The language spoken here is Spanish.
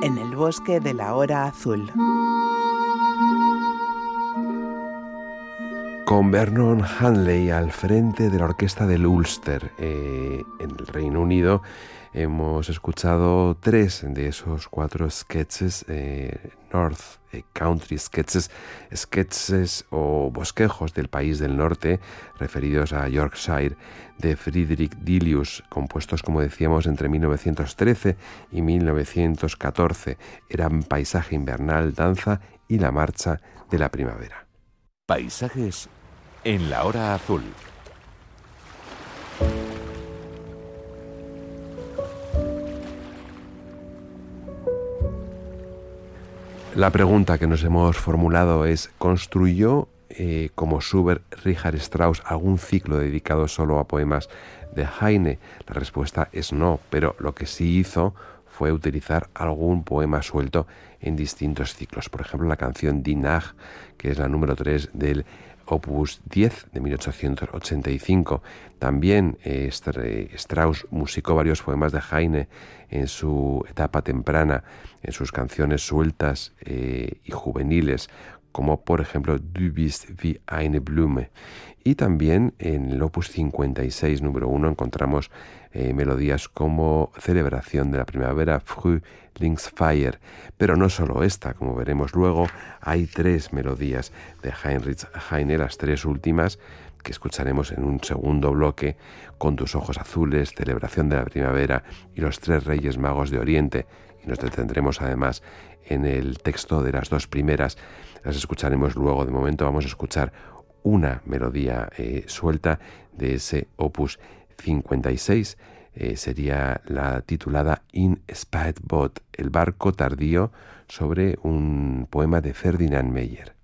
En el bosque de la hora azul. Con Vernon Hanley al frente de la orquesta del Ulster. En el Reino Unido hemos escuchado 3 de esos 4 sketches, North Country Sketches, sketches o bosquejos del país del norte, referidos a Yorkshire, de Frederick Delius, compuestos, como decíamos, entre 1913 y 1914. Eran Paisaje invernal, Danza y La marcha de la primavera. Paisajes en la hora azul. La pregunta que nos hemos formulado es: ¿construyó como Schubert, Richard Strauss algún ciclo dedicado solo a poemas de Heine? La respuesta es no, pero lo que sí hizo fue utilizar algún poema suelto en distintos ciclos. Por ejemplo, la canción Die Nacht, que es la número 3 del Opus 10 de 1885. También Strauss musicó varios poemas de Heine en su etapa temprana, en sus canciones sueltas y juveniles, como por ejemplo Du bist wie eine Blume. Y también en el Opus 56, número 1, encontramos melodías como Celebración de la Primavera, Frühlingsfeier. Pero no solo esta, como veremos luego, hay 3 melodías de Heinrich Heine, las 3 últimas, que escucharemos en un segundo bloque: Con tus ojos azules, Celebración de la Primavera y Los 3 Reyes Magos de Oriente. Y nos detendremos además en el texto de las 2 primeras. Las escucharemos luego. De momento vamos a escuchar una melodía suelta de ese Opus 56. Sería la titulada In Spät Boot, el barco tardío, sobre un poema de Ferdinand Meyer.